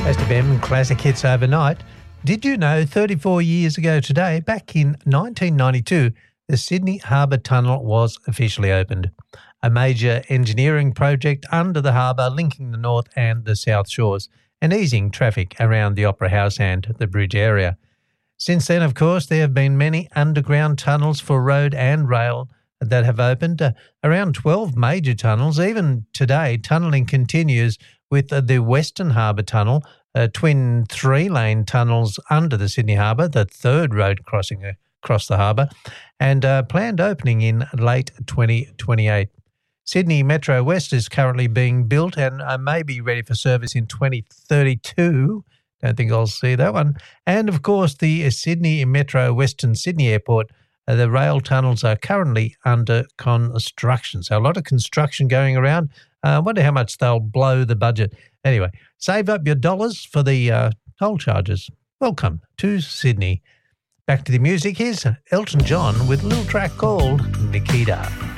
Best of M classic hits overnight. Did you know 34 years ago today, back in 1992, the Sydney Harbour Tunnel was officially opened, a major engineering project under the harbour linking the north and the south shores and easing traffic around the Opera House and the bridge area. Since then, of course, there have been many underground tunnels for road and rail that have opened, around 12 major tunnels. Even today, tunnelling continues with the Western Harbour Tunnel, twin three-lane tunnels under the Sydney Harbour, the third road crossing across the harbour, and planned opening in late 2028. Sydney Metro West is currently being built and may be ready for service in 2032. Don't think I'll see that one. And, of course, the Sydney Metro Western Sydney Airport, the rail tunnels are currently under construction. So a lot of construction going around. I wonder how much they'll blow the budget. Anyway, save up your dollars for the toll charges. Welcome to Sydney. Back to the music. Here's Elton John with a little track called Nikita.